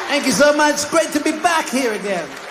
Thank you so much. Great to be back here again.